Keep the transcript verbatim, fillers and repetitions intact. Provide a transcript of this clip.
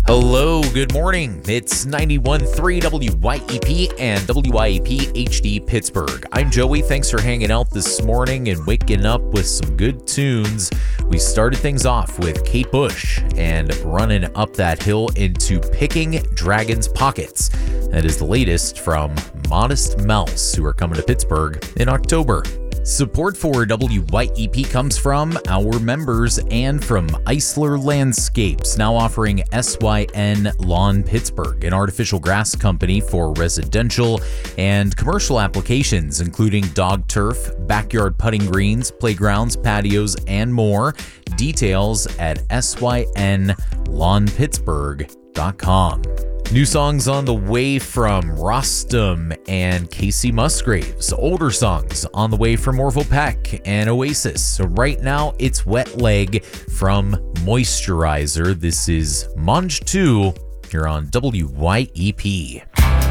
Hello, good morning. It's ninety-one point three W Y E P and W Y E P H D Pittsburgh. I'm Joey. Thanks for hanging out this morning and waking up with some good tunes. We started things off with Kate Bush and Running Up That Hill into Picking Dragons' Pockets. That is the latest from Modest Mouse, who are coming to Pittsburgh in October. Support for W Y E P comes from our members and from Eisler Landscapes, now offering S Y N Lawn Pittsburgh, an artificial grass company for residential and commercial applications, including dog turf, backyard putting greens, playgrounds, patios, and more. Details at S Y N lawn pittsburgh dot com. New songs on the way from Rostam and Casey Musgraves. Older songs on the way from Orville Peck and Oasis. So right now, it's Wet Leg from Moisturizer. This is Monge two here on W Y E P.